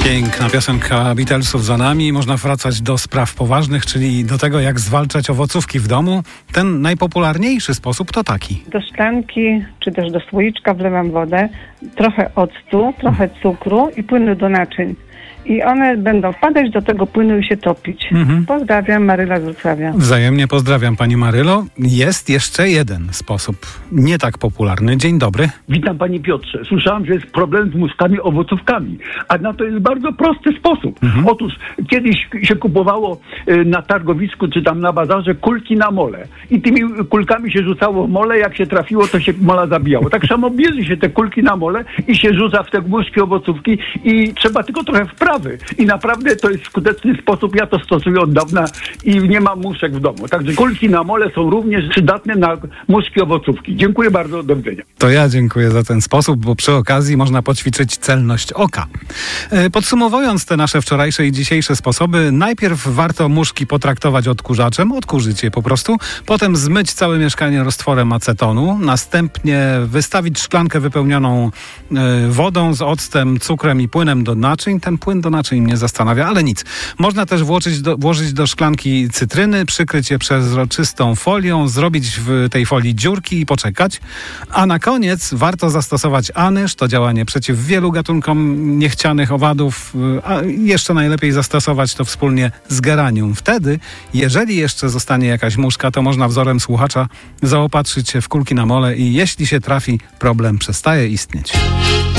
Piękna piosenka Beatlesów za nami. Można wracać do spraw poważnych, czyli do tego, jak zwalczać owocówki w domu. Ten najpopularniejszy sposób to taki. Do szklanki czy też do słoiczka wlewam wodę, trochę octu, trochę cukru i płynu do naczyń. I one będą wpadać do tego płynu i się topić. Pozdrawiam, Maryla z Wrocławia. Wzajemnie pozdrawiam, pani Marylo. Jest jeszcze jeden sposób, nie tak popularny. Dzień dobry. Witam, panie Piotrze. Słyszałem, że jest problem z muszkami, owocówkami. A na to jest bardzo prosty sposób. Otóż kiedyś się kupowało na targowisku czy tam na bazarze kulki na mole. I tymi kulkami się rzucało w mole. Jak się trafiło, to się mola zabijało. Tak samo bierze się te kulki na mole i się rzuca w te muszki, owocówki i trzeba tylko trochę wprawy. I naprawdę to jest skuteczny sposób. Ja to stosuję od dawna i nie mam muszek w domu. Także kulki na mole są również przydatne na muszki, owocówki. Dziękuję bardzo, do widzenia. To ja dziękuję za ten sposób, bo przy okazji można poćwiczyć celność oka. Podsumowując te nasze wczorajsze i dzisiejsze sposoby, najpierw warto muszki potraktować odkurzaczem, odkurzyć je po prostu, potem zmyć całe mieszkanie roztworem acetonu, następnie wystawić szklankę wypełnioną wodą z octem, cukrem i płynem do naczyń. Ten płyn do naczyń mnie zastanawia, ale nic. Można też włożyć do szklanki cytryny, przykryć je przezroczystą folią, zrobić w tej folii dziurki i poczekać. A na koniec warto zastosować anyż, to działanie przeciw wielu gatunkom niechcianych owadów, a jeszcze najlepiej zastosować to wspólnie z geranium. Wtedy, jeżeli jeszcze zostanie jakaś muszka, to można wzorem słuchacza zaopatrzyć się w kulki na mole i jeśli się trafi, problem przestaje istnieć.